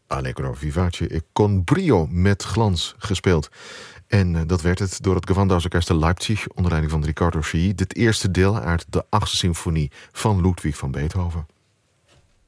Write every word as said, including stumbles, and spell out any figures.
Allegro vivace con brio, met glans gespeeld. En uh, dat werd het door het Gewandhausorkest te Leipzig onder leiding van Riccardo Chailly. Dit eerste deel uit de achtste symfonie van Ludwig van Beethoven.